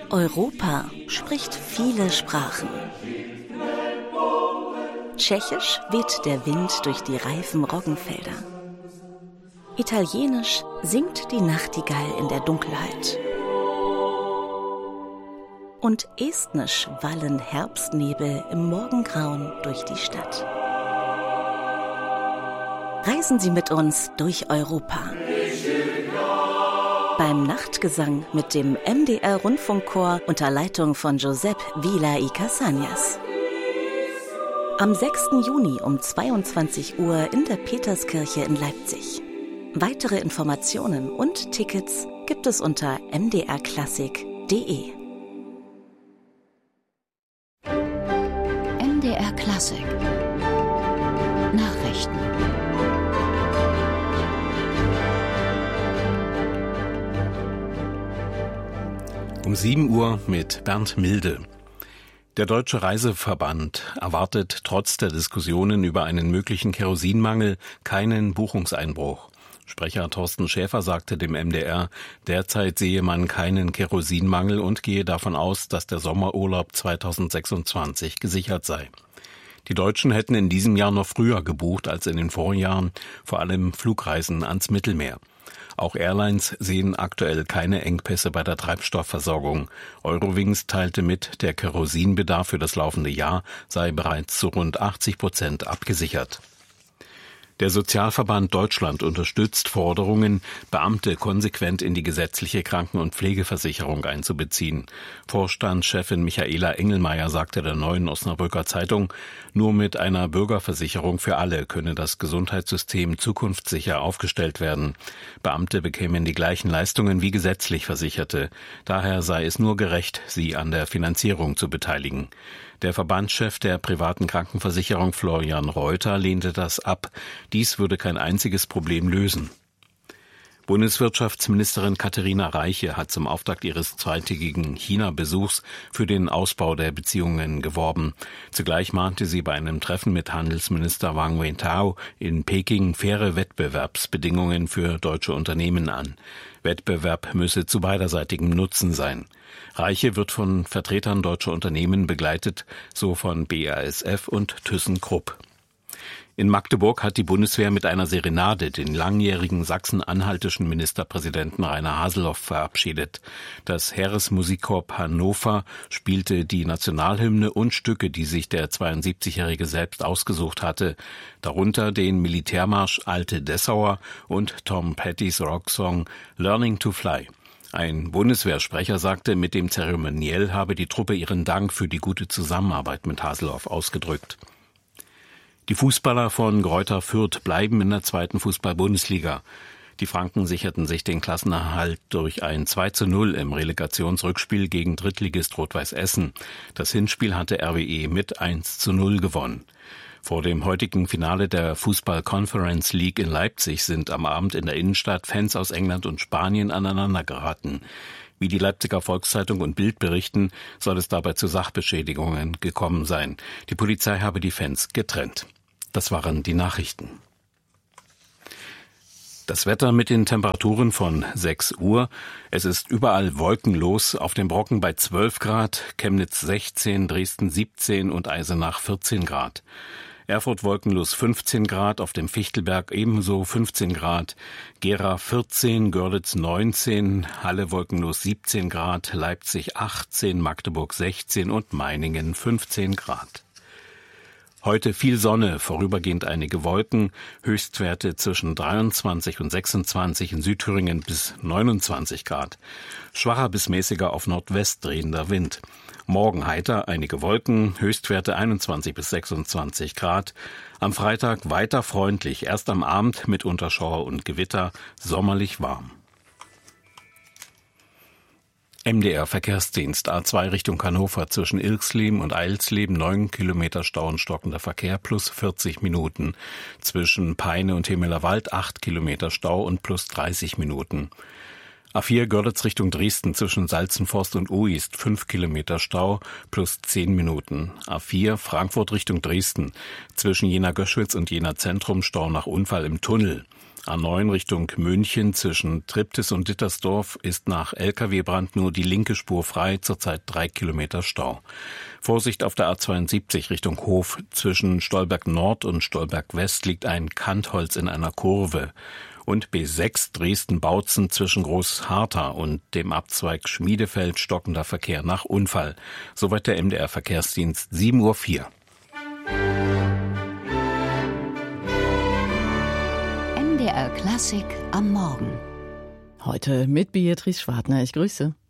Europa spricht viele Sprachen. Tschechisch weht der Wind durch die reifen Roggenfelder. Italienisch singt die Nachtigall in der Dunkelheit. Und estnisch wallen Herbstnebel im Morgengrauen durch die Stadt. Reisen Sie mit uns durch Europa. Beim Nachtgesang mit dem MDR-Rundfunkchor unter Leitung von Josep Vila y Casañas. Am 6. Juni um 22 Uhr in der Peterskirche in Leipzig. Weitere Informationen und Tickets gibt es unter mdrklassik.de. MDR Klassik Nachrichten. Um 7 Uhr mit Bernd Milde. Der Deutsche Reiseverband erwartet trotz der Diskussionen über einen möglichen Kerosinmangel keinen Buchungseinbruch. Sprecher Thorsten Schäfer sagte dem MDR, derzeit sehe man keinen Kerosinmangel und gehe davon aus, dass der Sommerurlaub 2026 gesichert sei. Die Deutschen hätten in diesem Jahr noch früher gebucht als in den Vorjahren, vor allem Flugreisen ans Mittelmeer. Auch Airlines sehen aktuell keine Engpässe bei der Treibstoffversorgung. Eurowings teilte mit, der Kerosinbedarf für das laufende Jahr sei bereits zu rund 80% abgesichert. Der Sozialverband Deutschland unterstützt Forderungen, Beamte konsequent in die gesetzliche Kranken- und Pflegeversicherung einzubeziehen. Vorstandschefin Michaela Engelmeier sagte der Neuen Osnabrücker Zeitung, nur mit einer Bürgerversicherung für alle könne das Gesundheitssystem zukunftssicher aufgestellt werden. Beamte bekämen die gleichen Leistungen wie gesetzlich Versicherte. Daher sei es nur gerecht, sie an der Finanzierung zu beteiligen. Der Verbandschef der privaten Krankenversicherung Florian Reuter lehnte das ab. Dies würde kein einziges Problem lösen. Bundeswirtschaftsministerin Katharina Reiche hat zum Auftakt ihres zweitägigen China-Besuchs für den Ausbau der Beziehungen geworben. Zugleich mahnte sie bei einem Treffen mit Handelsminister Wang Wentao in Peking faire Wettbewerbsbedingungen für deutsche Unternehmen an. Wettbewerb müsse zu beiderseitigem Nutzen sein. Reiche wird von Vertretern deutscher Unternehmen begleitet, so von BASF und ThyssenKrupp. In Magdeburg hat die Bundeswehr mit einer Serenade den langjährigen sachsen-anhaltischen Ministerpräsidenten Rainer Haseloff verabschiedet. Das Heeresmusikkorps Hannover spielte die Nationalhymne und Stücke, die sich der 72-Jährige selbst ausgesucht hatte, darunter den Militärmarsch Alte Dessauer und Tom Pettys Rocksong Learning to Fly. Ein Bundeswehrsprecher sagte, mit dem Zeremoniell habe die Truppe ihren Dank für die gute Zusammenarbeit mit Haseloff ausgedrückt. Die Fußballer von Greuther Fürth bleiben in der 2. Fußball-Bundesliga. Die Franken sicherten sich den Klassenerhalt durch ein 2:0 im Relegationsrückspiel gegen Drittligist Rot-Weiß Essen. Das Hinspiel hatte RWE mit 1:0 gewonnen. Vor dem heutigen Finale der Fußball Conference League in Leipzig sind am Abend in der Innenstadt Fans aus England und Spanien aneinander geraten. Wie die Leipziger Volkszeitung und Bild berichten, soll es dabei zu Sachbeschädigungen gekommen sein. Die Polizei habe die Fans getrennt. Das waren die Nachrichten. Das Wetter mit den Temperaturen von 6 Uhr. Es ist überall wolkenlos, auf dem Brocken bei 12 Grad, Chemnitz 16, Dresden 17 und Eisenach 14 Grad. Erfurt wolkenlos 15 Grad, auf dem Fichtelberg ebenso 15 Grad, Gera 14, Görlitz 19, Halle wolkenlos 17 Grad, Leipzig 18, Magdeburg 16 und Meiningen 15 Grad. Heute viel Sonne, vorübergehend einige Wolken, Höchstwerte zwischen 23 und 26, in Südthüringen bis 29 Grad. Schwacher bis mäßiger auf Nordwest drehender Wind. Morgen heiter, einige Wolken, Höchstwerte 21 bis 26 Grad. Am Freitag weiter freundlich, erst am Abend mit Unterschauer und Gewitter, sommerlich warm. MDR Verkehrsdienst A2 Richtung Hannover zwischen Ilksleben und Eilsleben 9 Kilometer Stau und stockender Verkehr plus 40 Minuten. Zwischen Peine und Hemelerwald 8 Kilometer Stau und plus 30 Minuten. A4 Görlitz Richtung Dresden zwischen Salzenforst und Uist 5 Kilometer Stau plus 10 Minuten. A4 Frankfurt Richtung Dresden zwischen Jena-Göschwitz und Jena Zentrum Stau nach Unfall im Tunnel. A9 Richtung München zwischen Triptis und Dittersdorf ist nach Lkw-Brand nur die linke Spur frei, zurzeit 3 Kilometer Stau. Vorsicht auf der A72 Richtung Hof. Zwischen Stolberg Nord und Stolberg West liegt ein Kantholz in einer Kurve. Und B6 Dresden-Bautzen zwischen Großharthau und dem Abzweig Schmiedefeld stockender Verkehr nach Unfall. Soweit der MDR-Verkehrsdienst, 7:04 Uhr. MDR Klassik am Morgen. Heute mit Beatrice Schwartner. Ich grüße.